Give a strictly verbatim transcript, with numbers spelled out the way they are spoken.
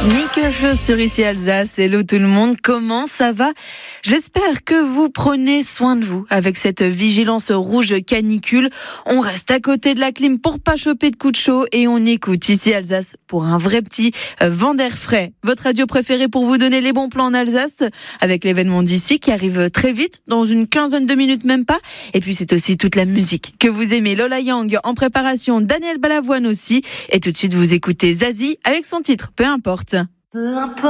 Nickelcheux sur Ici Alsace. Hello tout le monde, comment ça va? J'espère que vous prenez soin de vous avec cette vigilance rouge canicule. On reste à côté de la clim pour pas choper de coups de chaud et on écoute Ici Alsace pour un vrai petit vent d'air frais. Votre radio préférée pour vous donner les bons plans en Alsace avec l'événement d'ici qui arrive très vite, dans une quinzaine de minutes même pas. Et puis c'est aussi toute la musique que vous aimez. Lola Yang en préparation, Daniel Balavoine aussi. Et tout de suite vous écoutez Zazie avec son titre Peu importe. Peu importe.